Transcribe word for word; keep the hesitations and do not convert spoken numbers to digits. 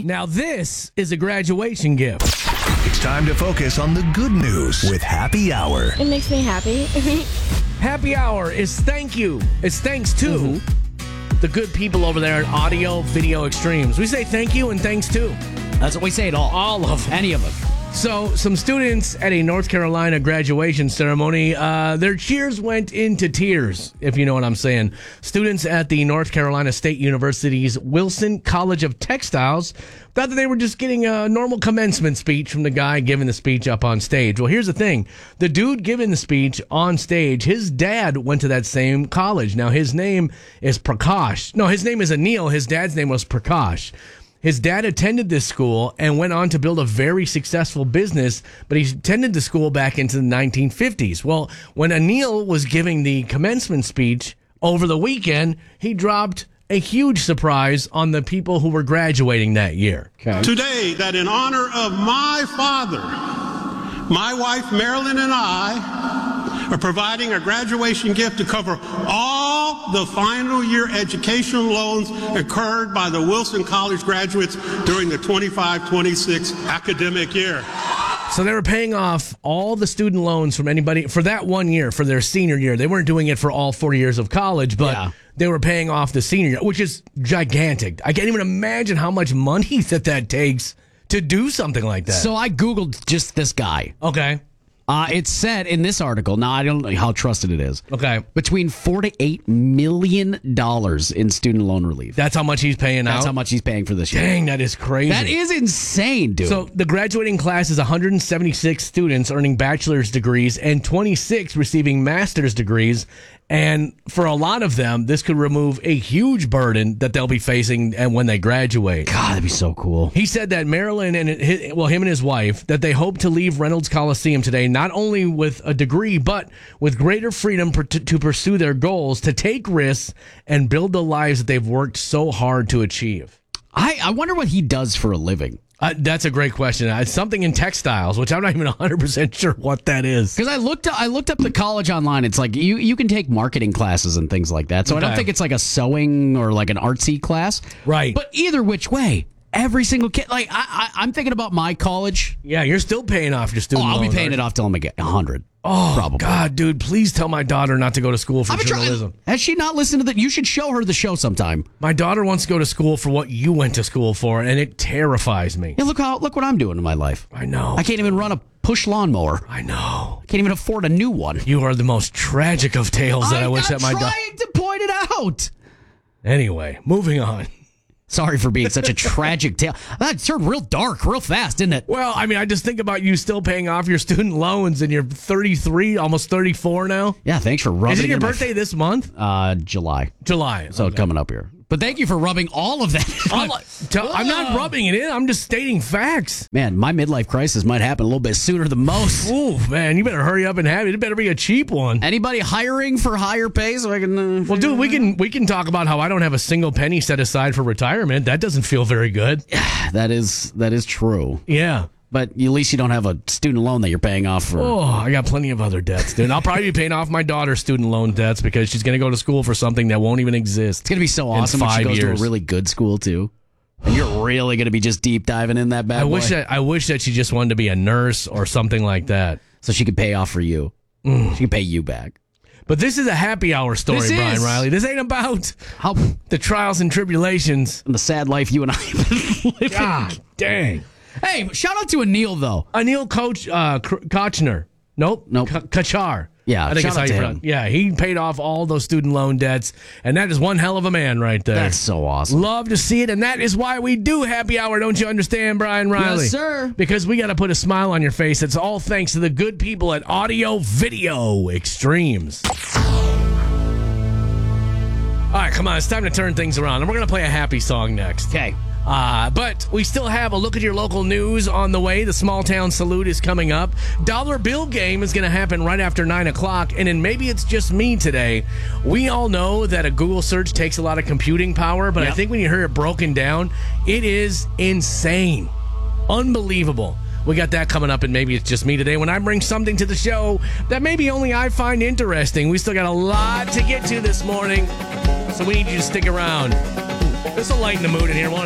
Now this is a graduation gift. It's time to focus on the good news with Happy Hour. It makes me happy. Happy Hour is thank you. It's thanks to mm-hmm. the good people over there at Audio Video Extremes. We say thank you and thanks to. That's what we say at all. All of them. Any of them. So, some students at a North Carolina graduation ceremony, uh, their cheers went into tears, if you know what I'm saying. Students at the North Carolina State University's Wilson College of Textiles thought that they were just getting a normal commencement speech from the guy giving the speech up on stage. Well, here's the thing. The dude giving the speech on stage, his dad went to that same college. Now, his name is Prakash. No, his name is Anil. His dad's name was Prakash. His dad attended this school and went on to build a very successful business, but he attended the school back into the nineteen fifties. Well, when Anil was giving the commencement speech over the weekend, he dropped a huge surprise on the people who were graduating that year. Okay. Today, that in honor of my father, my wife Marilyn and I are providing a graduation gift to cover all the final year educational loans incurred by the Wilson College graduates during the twenty-five twenty-six academic year. So they were paying off all the student loans from anybody for that one year, for their senior year. They weren't doing it for all four years of college, but yeah. they were paying off the senior year, which is gigantic. I can't even imagine how much money that that takes to do something like that. So I Googled just this guy. Okay. Uh, it said in this article, now I don't know how trusted it is. Okay. Between four to eight million dollars in student loan relief. That's how much he's paying That's out? That's how much he's paying for this year. Dang, that is crazy. That is insane, dude. So the graduating class is one hundred seventy-six students earning bachelor's degrees and twenty-six receiving master's degrees. And for a lot of them, this could remove a huge burden that they'll be facing and when they graduate. God, that'd be so cool. He said that Marilyn and his, well, him and his wife, that they hope to leave Reynolds Coliseum today not only with a degree, but with greater freedom per, to, to pursue their goals, to take risks, and build the lives that they've worked so hard to achieve. I, I wonder what he does for a living. Uh, that's a great question. It's something in textiles, which I'm not even one hundred percent sure what that is. Because I looked I looked up the college online. It's like you, you can take marketing classes and things like that. So okay. I don't think it's like a sewing or like an artsy class. Right. But either which way, every single kid, like I, I, I'm thinking about my college. Yeah, you're still paying off your student oh, I'll loan, be paying it off till I'm going to get one hundred. Oh, probably. God, dude, please tell my daughter not to go to school for journalism. Trying, has she not listened to that? You should show her the show sometime. My daughter wants to go to school for what you went to school for, and it terrifies me. Yeah, look how look what I'm doing in my life. I know. I can't even run a push lawnmower. I know. I can't even afford a new one. You are the most tragic of tales that I, I wish that my daughter... I'm trying to point it out. Anyway, moving on. Sorry for being such a tragic tale. That turned real dark real fast, didn't it? Well, I mean, I just think about you still paying off your student loans, and you're thirty-three, almost thirty-four now. Yeah, thanks for rubbing it. Is it your in birthday my... this month? Uh, July. July. So okay. coming up here. But thank you for rubbing all of that. I'm, tell, I'm not rubbing it in. I'm just stating facts. Man, my midlife crisis might happen a little bit sooner than most. Ooh, man, you better hurry up and have it. It better be a cheap one. Anybody hiring for higher pay so I can... Uh, well, dude, we can we can talk about how I don't have a single penny set aside for retirement. That doesn't feel very good. that is that is true. Yeah. But at least you don't have a student loan that you're paying off for. Oh, I got plenty of other debts, dude. I'll probably be paying off my daughter's student loan debts because she's going to go to school for something that won't even exist. It's going to be so awesome when she goes years. to a really good school, too. And you're really going to be just deep diving in that bad I boy. wish that I wish that she just wanted to be a nurse or something like that. So she could pay off for you. Mm. She could pay you back. But this is a happy hour story, this Brian is. Riley. This ain't about how the trials and tribulations. And the sad life you and I have been living. God dang. Hey, shout out to Anil, though. Anil Koch, uh, Kochner. Nope. Nope. K- Kachar. Yeah, I think shout it's how out you to pronounce- him. Yeah, he paid off all those student loan debts, and that is one hell of a man right there. That's so awesome. Love to see it, and that is why we do happy hour, don't you understand, Brian Riley? Yes, sir. Because we got to put a smile on your face. It's all thanks to the good people at Audio Video Extremes. All right, come on, it's time to turn things around, and we're going to play a happy song next. Okay. Uh, but we still have a look at your local news on the way. The Small Town Salute is coming up. Dollar Bill Game is going to happen right after nine o'clock. And then maybe it's just me today. We all know that a Google search takes a lot of computing power, but yep. I think when you hear it broken down, it is insane. Unbelievable. We got that coming up, and maybe it's just me today when I bring something to the show that maybe only I find interesting. We still got a lot to get to this morning, so we need you to stick around. This will lighten the mood in here, won't it?